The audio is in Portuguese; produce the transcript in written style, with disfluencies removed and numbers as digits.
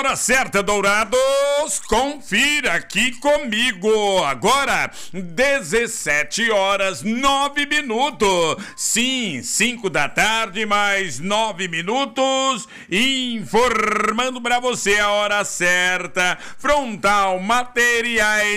hora certa, Dourados, confira aqui comigo. Agora, 17 horas 9 minutos. Sim, 5 da tarde, mais 9 minutos. Informando pra você a hora certa. Frontal Materiais